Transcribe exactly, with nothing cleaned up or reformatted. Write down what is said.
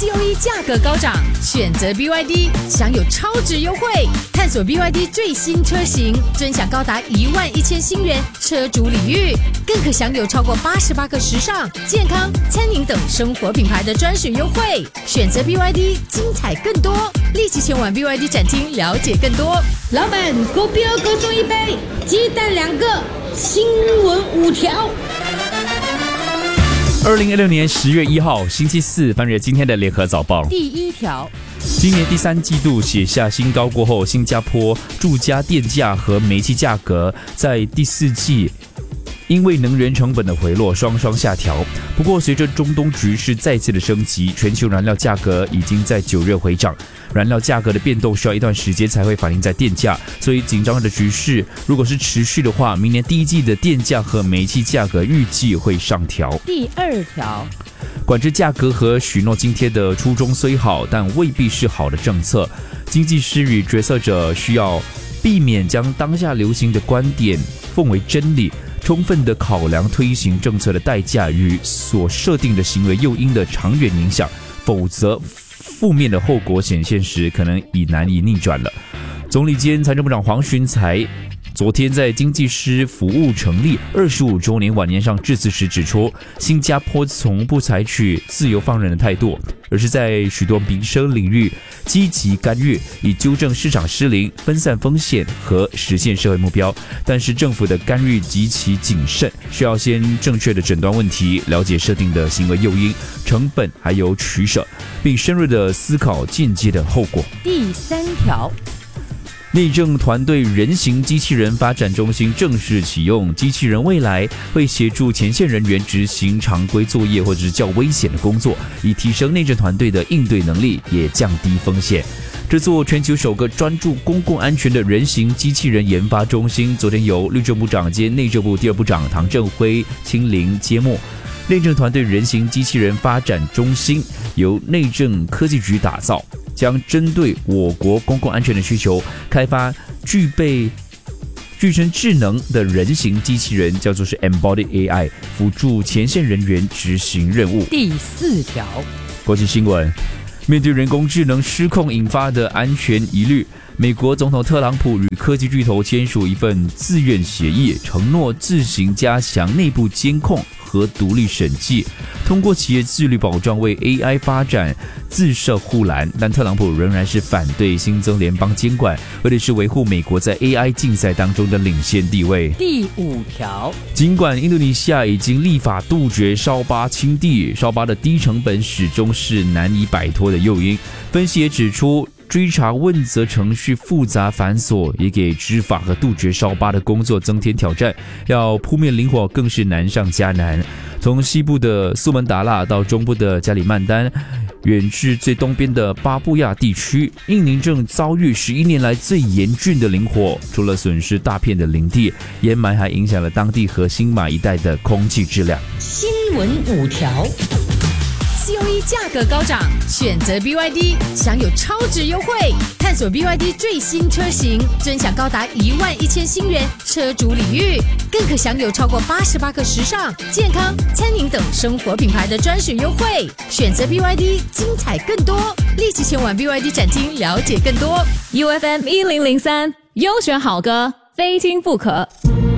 C O E 价格高涨，选择 B Y D 享有超值优惠。探索 B Y D 最新车型，尊享高达一万一千新元车主礼遇，更可享有超过八十八个时尚、健康、餐饮等生活品牌的专属优惠。选择 B Y D， 精彩更多，立即前往 B Y D 展厅了解更多。 老板，狗标各送一杯，鸡蛋两个，新闻五条。 二零二六年十月一号星期四，翻阅今天的联合早报。 第一条， 今年第三季度写下新高过后，新加坡住家电价和煤气价格在第四季因为能源成本的回落双双下调。不过随着中东局势再次的升级，全球燃料价格已经在九月回涨，燃料价格的变动需要一段时间才会反映在电价，所以紧张的局势如果是持续的话，明年第一季的电价和煤气价格预计会上调。 第二条， 管制价格和许诺津贴的初衷虽好，但未必是好的政策。经济师与决策者需要避免将当下流行的观点奉为真理，充分地考量推行政策的代价与所设定的行为诱因的长远影响，否则负面的后果显现时，可能已难以逆转了。总理兼财政部长黄循财昨天在经济师服务成立二十五周年晚宴上致辞时指出，新加坡从不采取自由放任的态度，而是在许多民生领域积极干预，以纠正市场失灵、分散风险和实现社会目标。但是政府的干预极其谨慎，需要先正确的诊断问题，了解设定的行为诱因、成本还有取舍，并深入的思考间接的后果。 第三条， 内政团队人形机器人发展中心正式启用，机器人未来会协助前线人员执行常规作业或者是较危险的工作，以提升内政团队的应对能力，也降低风险。这座全球首个专注公共安全的人形机器人研发中心，昨天由律政部长兼内政部第二部长唐正辉亲临揭幕。内政团队人形机器人发展中心由内政科技局打造，将针对我国公共安全的需求，开发具备具身智能的人形机器人，叫做是 Embodied A I， 辅助前线人员执行任务。 第四条， 国际新闻，面对人工智能失控引发的安全疑虑，美国总统特朗普与科技巨头签署一份自愿协议，承诺自行加强内部监控和独立审计，通过企业自律保障为 A I 发展自设护栏。但特朗普仍然是反对新增联邦监管，为的是维护美国在 A I 竞赛当中的领先地位。 第五条， 尽管印度尼西亚已经立法杜绝烧巴倾地，烧巴的低成本始终是难以摆脱的诱因。分析也指出，追查问责程序复杂繁琐，也给执法和杜绝烧巴的工作增添挑战，要扑灭灵活更是难上加难。从西部的苏门答腊到中部的加里曼丹，远至最东边的巴布亚地区，印尼正遭遇十一年来最严峻的林火，除了损失大片的林地，烟霾还影响了当地和新马一带的空气质量。 新闻五条。 C O E 价格高涨，选择 B Y D 享有超值优惠。探索 B Y D 最新车型，尊享高达一万一千新元车主礼遇，更可享有超过八十八个时尚、健康、餐饮等生活品牌的专属优惠。选择 B Y D， 精彩更多，立即前往 B Y D 展厅了解更多。U F M 一零零三，优选好歌，非听不可。